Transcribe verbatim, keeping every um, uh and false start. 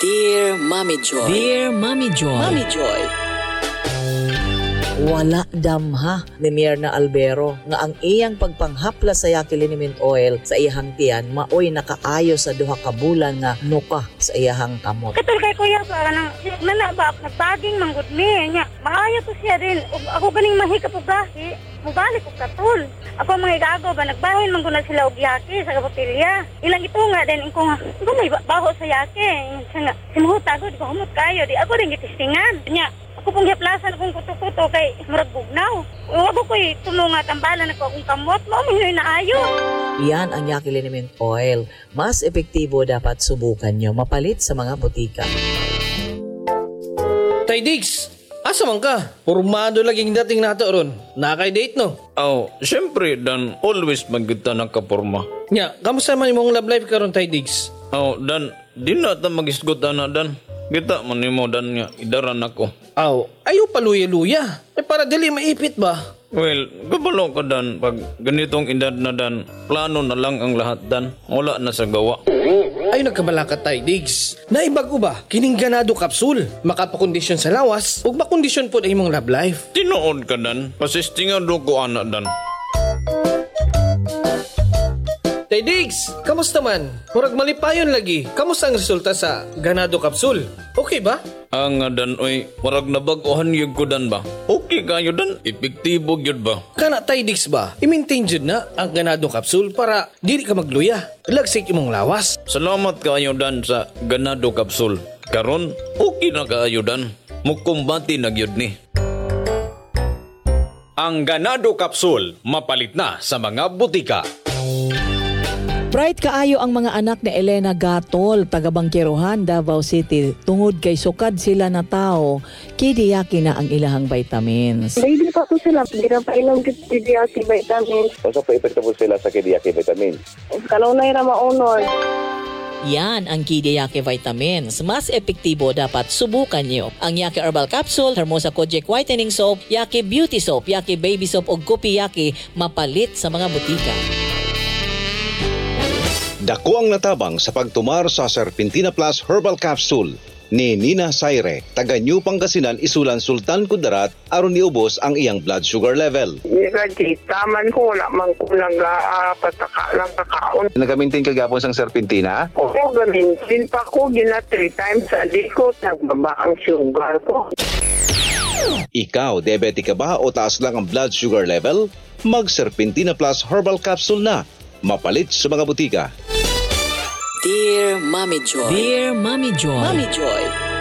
Dear Mommy Joy. Dear Mommy Joy. Mommy Joy. Wala damha ni Myrna Albero nga ang iyang pagpanghapla sa Yaki Liniment Oil sa iyahang tiyan maoy nakaayo sa duha ka bulan nga nuka sa iyahang kamot. Katul kay kuya ba nang nana ba nagbaging manggod mi nya maayo to siya din ug ako ganing mahika og gahi mubalik og katul. Ako mga igago ba nagbahin man guna sila og yaki sa kabotilya. Ilang ito nga din ko nga ko may baho sa yaki. Nga simuhuta gud ko humot kayo di ako rin gitistingan. Nya ako pong hiplasan akong kuto-kuto kay murag bugnaw. Huwag ko ko'y tumunga tambalan ako akong kamot mo, may na ayo. Iyan ang Yaki Liniment Oil. Mas epektibo dapat subukan nyo mapalit sa mga butika. Tay Diggs, asa man ka? Pormado laging dating nato ron. Nakay-date no? Oh, syempre Dan, always magkita ng kaporma. Nya, kamusta man imong love life karon Tay Diggs? Oh, Dan, di na ta magisgot ana Dan. Kita man nimo Dan nga idaran ako. Aw, ayaw paluya-luya. Eh para dili maipit ba? Well, kabalo ka Dan, pag ganitong edad na Dan, plano na lang ang lahat Dan. Wala na sa gawa. Ay nagkabala ka Tay Diggs. Naibago ba? Kining ganado kapsul. Makapakondisyon sa lawas ug makondisyon po ang imong love life. Tinuod ka Dan, pasistingan do ko ana Dan. Tay Diggs, kamusta man? Murag malipayon lagi. Kamusta ang resulta sa ganado kapsul? Okay ba? Ang nga Dan, oy, marag nabag-ohan yun ko Dan ba? Okay kayo Dan, epektibo yun ba? Kana Tay Diggs ba? I-maintain jud na ang ganado kapsul para dili ka magluya. Lagsik imong lawas. Salamat kayo Dan sa ganado kapsul. Karon, okay na kayo Dan. Mukumbati na gyud ni. Ang ganado kapsul mapalit na sa mga butika. Bright kaayo ang mga anak ni Elena Gatol, taga Bangkirohan, Davao City. Tungod kay sukad sila na tao, kidiyaki na ang ilahang vitamins. Baby pa po sila, hindi na pa ilang kidiyaki vitamins. Kasi pa epekto po sila sa kidiyaki vitamins. Kalunay na maunod. Yan ang Kidiyaki Vitamins. Mas epektibo dapat subukan nyo. Ang Yaki Herbal Capsule, Hermosa Kojic Whitening Soap, Yaki Beauty Soap, Yaki Baby Soap o Gupi Yaki mapalit sa mga butika. Dako ang natabang sa pagtumar sa Serpentina Plus Herbal Capsule ni Nina Saire, taga New Pangasinan, Isulan, Sultan Kudarat, aron niubos ang iyang blood sugar level. Hindi taman ko, wala man ko lang uh, pataka lang kakaon. Nagamintin ka gapon sang Serpentina? Oo, gamintin pa ko, gina three times a day ko, nagbaba ang sugar ko. Ikaw, diabetic ka ba o taas lang ang blood sugar level? Mag Serpentina Plus Herbal Capsule na. Mapalit sa mga butika. Dear Mommy Joy. Dear Mommy Joy. Mommy Joy.